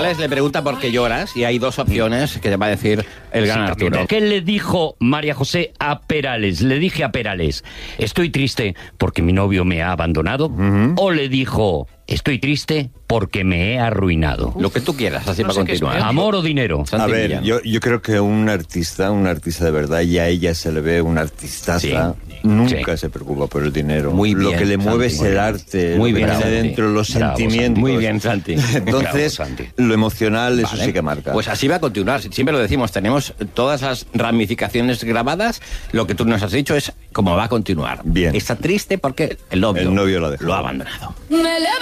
Perales le pregunta por qué lloras y hay dos opciones que te va a decir el gran Arturo. ¿Qué le dijo María José a Perales? Le dije a Perales, estoy triste porque mi novio me ha abandonado. O le dijo, estoy triste porque me he arruinado. Lo que tú quieras, así para continuar. ¿Amor o dinero? A ver, yo creo que un artista de verdad, y a ella se le ve una artistaza, nunca se preocupa por el dinero. Muy bien, lo que le mueve es el arte, muy lo que bien, tiene Santi. dentro, los Bravo, sentimientos. Santi. Muy bien, Santi. Entonces, Bravo, Santi. lo emocional, eso Vale. sí que marca. Pues así va a continuar. Siempre lo decimos, tenemos todas las ramificaciones grabadas. Lo que tú nos has dicho es cómo va a continuar. Bien. Está triste porque el novio lo ha dejado. lo ha abandonado. Me